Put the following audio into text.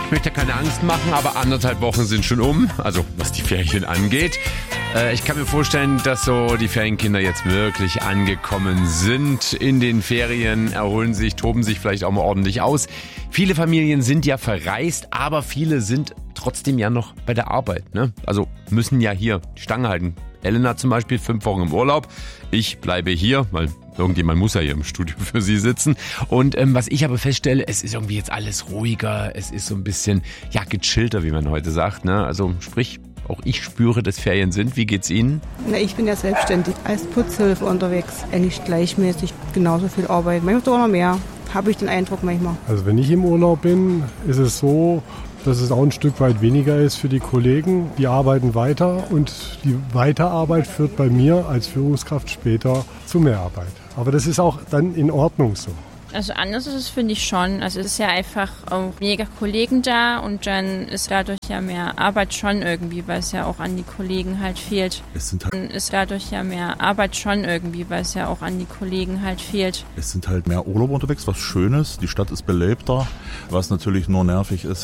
Ich möchte keine Angst machen, aber 1,5 Wochen sind schon um, also was die Ferien angeht. Ich kann mir vorstellen, dass so die Ferienkinder jetzt wirklich angekommen sind in den Ferien, erholen sich, toben sich vielleicht auch mal ordentlich aus. Viele Familien sind ja verreist, aber viele sind trotzdem ja noch bei der Arbeit, ne? Also müssen ja hier die Stange halten. Elena zum Beispiel 5 Wochen im Urlaub. Ich bleibe hier, weil irgendjemand muss ja hier im Studio für sie sitzen. Und was ich aber feststelle, es ist irgendwie jetzt alles ruhiger. Es ist so ein bisschen, ja, gechillter, wie man heute sagt, ne? Also sprich, auch ich spüre, dass Ferien sind. Wie geht's Ihnen? Na, ich bin ja selbstständig als Putzhilfe unterwegs. Eigentlich gleichmäßig genauso viel Arbeit. Manchmal sogar noch mehr. Habe ich den Eindruck manchmal. Also wenn ich im Urlaub bin, ist es so, dass es auch ein Stück weit weniger ist für die Kollegen. Die arbeiten weiter und die Weiterarbeit führt bei mir als Führungskraft später zu mehr Arbeit. Aber das ist auch dann in Ordnung so. Also anders ist es, finde ich schon. Also es ist ja einfach auch weniger Kollegen da und dann ist dadurch ja mehr Arbeit schon irgendwie, weil es ja auch an die Kollegen halt fehlt. Es sind halt mehr Urlaub unterwegs, was Schönes. Die Stadt ist belebter, was natürlich nur nervig ist